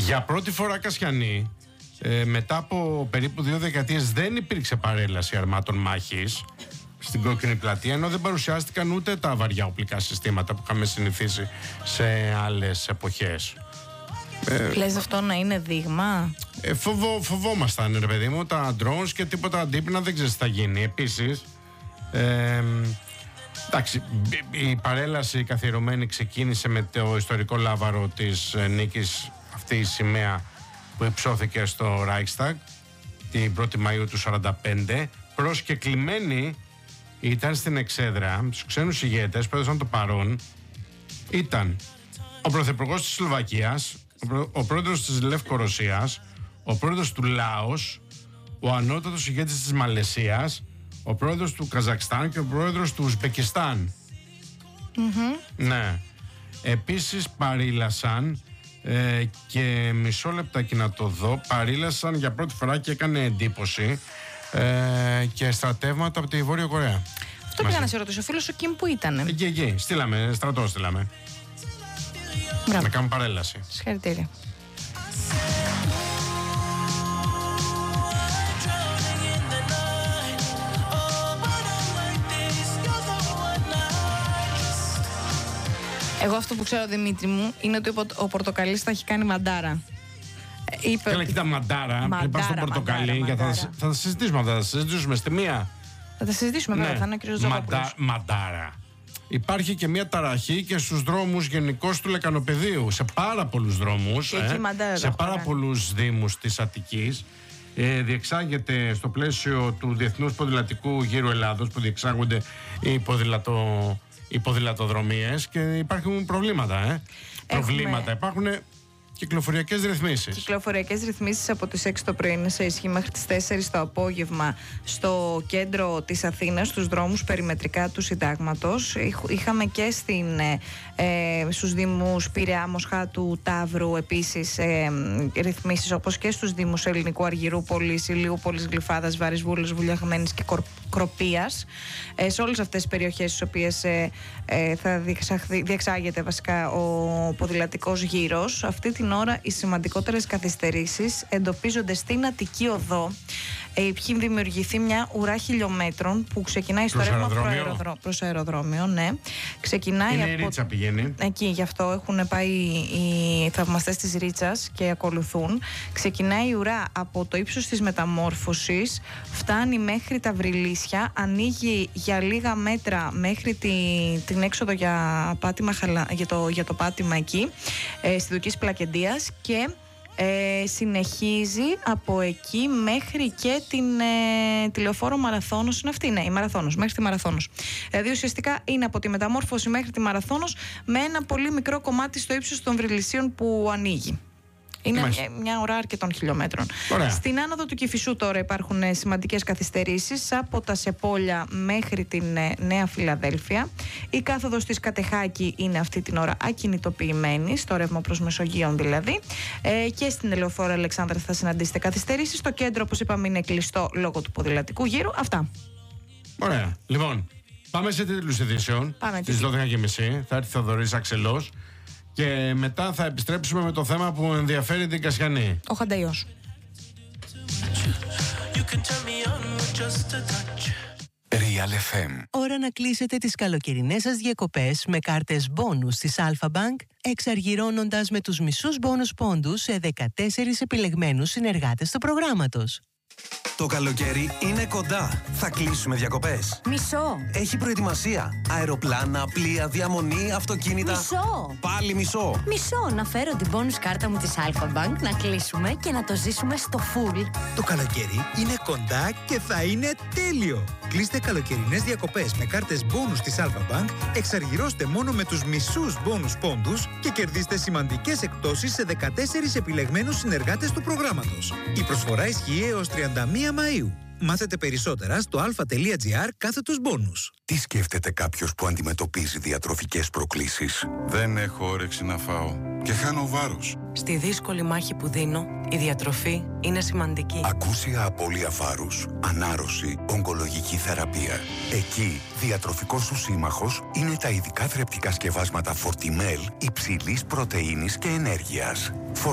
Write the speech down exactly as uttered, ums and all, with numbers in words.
Για πρώτη φορά, Κασιανή, ε, μετά από περίπου δύο δεκαετίες δεν υπήρξε παρέλαση αρμάτων μάχης στην Κόκκινη Πλατεία, ενώ δεν παρουσιάστηκαν ούτε τα βαριά οπλικά συστήματα που είχαμε συνηθίσει σε άλλες εποχές. Ε, Λες αυτό να είναι δείγμα? Ε, φοβό, φοβόμασταν, ρε παιδί μου, τα drones και τίποτα αντίπεινα, δεν ξέρεις τι θα γίνει. Επίσης, ε, εντάξει, η παρέλαση καθιερωμένη ξεκίνησε με το ιστορικό λάβαρο της νίκης, αυτή η σημαία που υψώθηκε στο Reichstag την πρώτη Μαΐου του σαράντα πέντε. Προσκεκλημένοι ήταν στην εξέδρα, στους ξένους ηγέτες που έδωσαν το παρόν, ήταν ο πρωθυπουργός της Σλοβακίας, ο πρόεδρος της Λευκορωσίας, ο πρόεδρος του Λάος, ο ανώτατος ηγέτης της Μαλαισίας, ο πρόεδρος του Καζακστάν και ο πρόεδρος του Ουσμπεκιστάν. Mm-hmm. Ναι. Επίσης παρήλασαν ε, και μισό λεπτάκι να το δω, παρήλασαν για πρώτη φορά και έκανε εντύπωση ε, και στρατεύματα από τη Βόρεια Κορέα. Αυτό πήγα να σε ρωτήσω, ο φίλος ο Κιμ που ήτανε? Εκεί, εκεί, στείλαμε, στρατό στείλαμε. Μπράβο. Να κάνουμε παρέλαση. Συγχαρητήρια. Εγώ αυτό που ξέρω, Δημήτρη μου, είναι ότι ο Πορτοκαλής θα έχει κάνει μαντάρα. Είπε Καλά, ότι... κοίτα, μαντάρα. Πριν πας στο Πορτοκαλί, και θα, θα τα συζητήσουμε αυτά. Θα τα συζητήσουμε στη μία. Θα τα συζητήσουμε, βέβαια, ναι. Θα είναι ο κύριος Ζωγόπουλος. Μαντα, μαντάρα. Υπάρχει και μια ταραχή και στους δρόμους γενικώς του Λεκανοπεδίου. Σε πάρα πολλούς δρόμους, ε, σε πάρα πολλούς δήμους της Αττικής. Ε, διεξάγεται στο πλαίσιο του Διεθνούς Ποδηλατικού Γύρου Ελλάδος, που διεξάγονται οι, ποδηλατο, οι ποδηλατοδρομίες και υπάρχουν προβλήματα. Ε. Έχουμε... Προβλήματα. Υπάρχουν κυκλοφοριακές ρυθμίσεις. Κυκλοφοριακές ρυθμίσεις από τις έξι το πρωί είναι σε ισχύ μέχρι τις τέσσερις το απόγευμα στο κέντρο της Αθήνας, στους δρόμους περιμετρικά του Συντάγματος. Είχαμε και στην, ε, στους δήμους Πειραιά, Μοσχάτου, Ταύρου επίσης ε, ρυθμίσεις, όπως και στους δήμους Ελληνικού Αργυρούπολης, Ηλιούπολης, Γλυφάδας, Βαρυσβούλης, Βουλιαγμένης και Κορ, Κροπίας. Ε, σε όλες αυτές τις περιοχές στις οποίες ε, ε, θα διεξάγεται βασικά ο ποδηλατικός γύρος. Αυτή την ώρα οι σημαντικότερες καθυστερήσεις εντοπίζονται στην Αττική Οδό. Ε, έχει δημιουργηθεί μια ουρά χιλιόμετρων που ξεκινάει στο ρεύμα προς αεροδρόμιο. Ναι. Ξεκινάει είναι από... η Ρίτσα πηγαίνει. Εκεί, γι' αυτό έχουν πάει οι θαυμαστές της Ρίτσας και ακολουθούν. Ξεκινάει η ουρά από το ύψος της Μεταμόρφωσης, φτάνει μέχρι τα Βρυλίσια, ανοίγει για λίγα μέτρα μέχρι τη, την έξοδο για, πάτημα, για, το, για το πάτημα εκεί, ε, στη Δουκής Πλακεντίας, και Ε, συνεχίζει από εκεί μέχρι και την ε, τηλεοφόρο Μαραθώνος. Είναι αυτή, ναι, η Μαραθώνος, μέχρι τη Μαραθώνος. Δηλαδή ουσιαστικά είναι από τη Μεταμόρφωση μέχρι τη Μαραθώνος, με ένα πολύ μικρό κομμάτι στο ύψος των Βρυλισίων που ανοίγει. Είναι μια, μια ουρά αρκετών χιλιόμετρων. Ωραία. Στην άνοδο του Κηφισού τώρα υπάρχουν ε, σημαντικές καθυστερήσεις από τα Σεπόλια μέχρι την ε, Νέα Φιλαδέλφια. Η κάθοδος της Κατεχάκη είναι αυτή την ώρα ακινητοποιημένη, στο ρεύμα προς Μεσογείων δηλαδή. Ε, και στην Ελεοφόρο Αλεξάνδρα θα συναντήσετε καθυστερήσεις. Το κέντρο, όπως είπαμε, είναι κλειστό λόγω του ποδηλατικού γύρου. Αυτά. Ωραία. Λοιπόν, πάμε σε τίτλους ειδήσεων. Στις δώδεκα και μισή θα έρθει Θοδωρής Αξελός. Και μετά θα επιστρέψουμε με το θέμα που ενδιαφέρει την Κασιανή. Ο Χανταϊός. Real εφ εμ. Ώρα να κλείσετε τις καλοκαιρινές σας διακοπές με κάρτες μπόνους της Alpha Bank, εξαργυρώνοντας με τους μισούς μπόνους πόντους σε δεκατέσσερις επιλεγμένους συνεργάτες του προγράμματος. Το καλοκαίρι είναι κοντά. Θα κλείσουμε διακοπές. Μισό. Έχει προετοιμασία. Αεροπλάνα, πλοία, διαμονή, αυτοκίνητα. Μισό. Πάλι μισό. Μισό. Να φέρω την bonus κάρτα μου της Alpha Bank, να κλείσουμε και να το ζήσουμε στο full. Το καλοκαίρι είναι κοντά και θα είναι τέλειο. Κλείστε καλοκαιρινές διακοπές με κάρτες bonus της Alpha Bank, εξαργυρώστε μόνο με τους μισούς bonus πόντους και κερδίστε σημαντικές εκπτώσεις σε δεκατέσσερις επιλεγμένους συνεργάτες του προγράμματος. Η προσφορά ισχύει έως τριάντα μία Μαΐου. Μάθετε περισσότερα στο alpha.gr κάθετος bonus. Τι σκέφτεται κάποιος που αντιμετωπίζει διατροφικές προκλήσεις? Δεν έχω όρεξη να φάω και χάνω βάρος. Στη δύσκολη μάχη που δίνω, η διατροφή είναι σημαντική. Ακούσια απώλεια βάρους, ανάρρωση, ογκολογική θεραπεία. Εκεί, διατροφικός σου σύμμαχος είναι τα ειδικά θρεπτικά σκευάσματα Fortimel υψηλής πρωτεΐνης και ενέργειας.